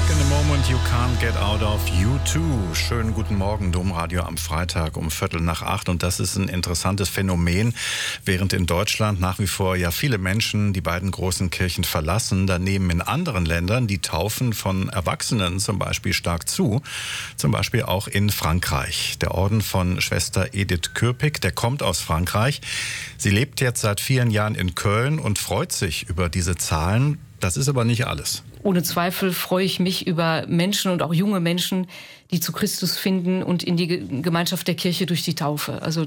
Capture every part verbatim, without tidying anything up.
in the moment you can't get out of U two. Schönen guten Morgen, Domradio am Freitag um Viertel nach acht. Und das ist ein interessantes Phänomen. Während in Deutschland nach wie vor ja viele Menschen die beiden großen Kirchen verlassen, da nehmen in anderen Ländern die Taufen von Erwachsenen zum Beispiel stark zu. Zum Beispiel auch in Frankreich. Der Orden von Schwester Edith Kürpik, der kommt aus Frankreich. Sie lebt jetzt seit vielen Jahren in Köln und freut sich über diese Zahlen. Das ist aber nicht alles. Ohne Zweifel freue ich mich über Menschen und auch junge Menschen, die zu Christus finden und in die Gemeinschaft der Kirche durch die Taufe. Also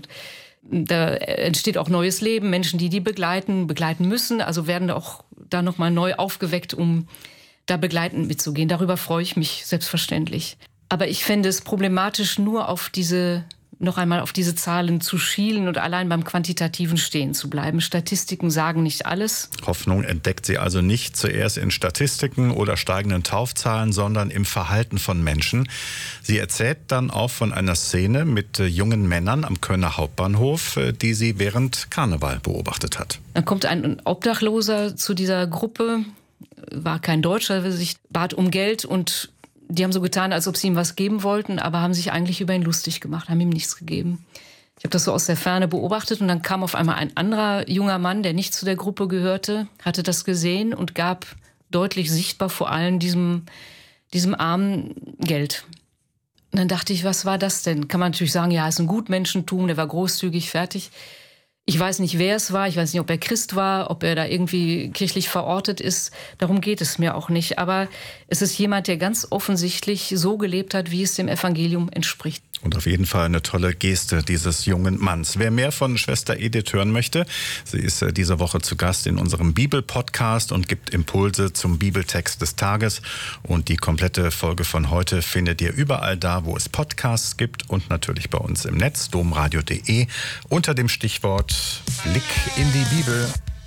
da entsteht auch neues Leben. Menschen, die die begleiten, begleiten müssen, also werden auch da nochmal neu aufgeweckt, um da begleitend mitzugehen. Darüber freue ich mich selbstverständlich. Aber ich fände es problematisch, nur auf diese noch einmal auf diese Zahlen zu schielen und allein beim Quantitativen stehen zu bleiben. Statistiken sagen nicht alles. Hoffnung entdeckt sie also nicht zuerst in Statistiken oder steigenden Taufzahlen, sondern im Verhalten von Menschen. Sie erzählt dann auch von einer Szene mit jungen Männern am Kölner Hauptbahnhof, die sie während Karneval beobachtet hat. Dann kommt ein Obdachloser zu dieser Gruppe, war kein Deutscher, sich bat um Geld und die haben so getan, als ob sie ihm was geben wollten, aber haben sich eigentlich über ihn lustig gemacht, haben ihm nichts gegeben. Ich habe das so aus der Ferne beobachtet und dann kam auf einmal ein anderer junger Mann, der nicht zu der Gruppe gehörte, hatte das gesehen und gab deutlich sichtbar vor allem diesem, diesem Armen Geld. Und dann dachte ich, was war das denn? Kann man natürlich sagen, ja, es ist ein Gutmenschentum, der war großzügig, fertig. Ich weiß nicht, wer es war, ich weiß nicht, ob er Christ war, ob er da irgendwie kirchlich verortet ist. Darum geht es mir auch nicht. Aber es ist jemand, der ganz offensichtlich so gelebt hat, wie es dem Evangelium entspricht. Und auf jeden Fall eine tolle Geste dieses jungen Manns. Wer mehr von Schwester Edith hören möchte, sie ist diese Woche zu Gast in unserem Bibel-Podcast und gibt Impulse zum Bibeltext des Tages. Und die komplette Folge von heute findet ihr überall da, wo es Podcasts gibt und natürlich bei uns im Netz, domradio punkt de, unter dem Stichwort Blick in die Bibel.